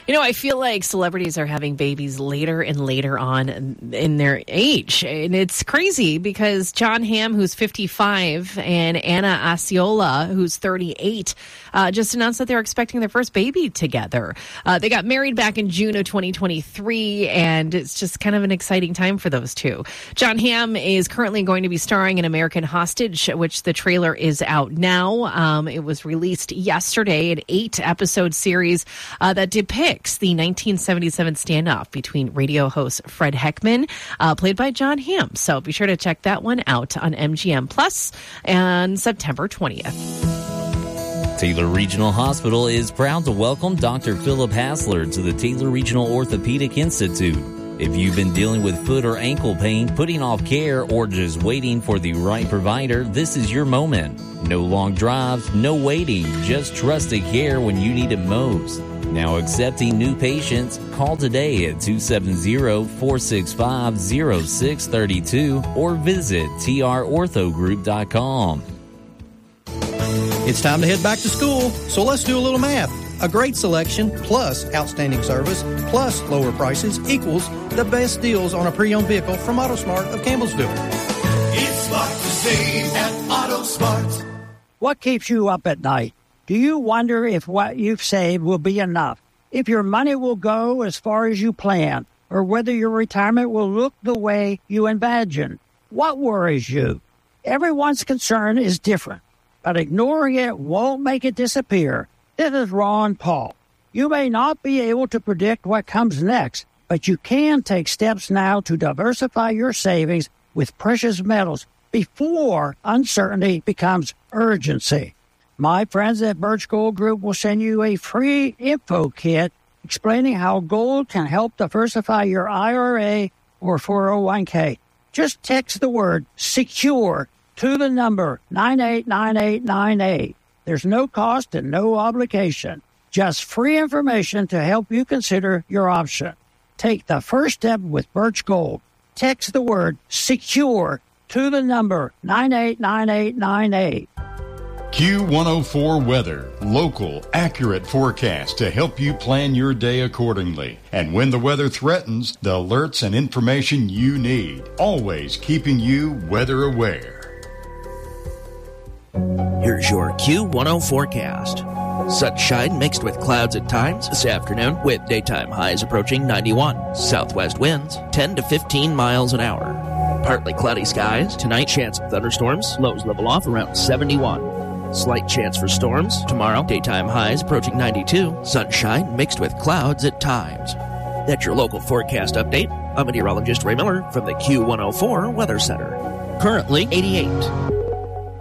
You know, I feel like celebrities are having babies later and later on in their age. And it's crazy because Jon Hamm, who's 55, and Anna Osceola, who's 38, just announced that they're expecting their first baby together. They got married back in June of 2023, and it's just kind of an exciting time for those two. Jon Hamm is currently going to be starring in American Hostage, which the trailer is out now. It was released yesterday, an 8-episode series that depicts the 1977 standoff between radio host Fred Heckman, played by Jon Hamm. So be sure to check that one out on MGM Plus on September 20th. Taylor Regional Hospital is proud to welcome Dr. Philip Hassler to the Taylor Regional Orthopedic Institute. If you've been dealing with foot or ankle pain, putting off care, or just waiting for the right provider, this is your moment. No long drives, no waiting, just trusted care when you need it most. Now accepting new patients, call today at 270-465-0632 or visit trorthogroup.com. It's time to head back to school, so let's do a little math. A great selection plus outstanding service plus lower prices equals the best deals on a pre-owned vehicle from AutoSmart of Campbellsville. It's smart to save at AutoSmart. What keeps you up at night? Do you wonder if what you've saved will be enough? If your money will go as far as you plan? Or whether your retirement will look the way you imagine? What worries you? Everyone's concern is different, but ignoring it won't make it disappear. This is Ron Paul. You may not be able to predict what comes next, but you can take steps now to diversify your savings with precious metals before uncertainty becomes urgency. My friends at Birch Gold Group will send you a free info kit explaining how gold can help diversify your IRA or 401k. Just text the word SECURE to the number 989898. There's no cost and no obligation. Just free information to help you consider your option. Take the first step with Birch Gold. Text the word SECURE to the number 989898. Q104 Weather. Local, accurate forecast to help you plan your day accordingly. And when the weather threatens, the alerts and information you need. Always keeping you weather aware. Here's your Q10 forecast. Sunshine mixed with clouds at times this afternoon with daytime highs approaching 91. Southwest winds 10 to 15 miles an hour. Partly cloudy skies. Tonight, chance of thunderstorms. Lows level off around 71. Slight chance for storms. Tomorrow, daytime highs approaching 92. Sunshine mixed with clouds at times. That's your local forecast update. I'm meteorologist Ray Miller from the Q104 Weather Center. Currently 88.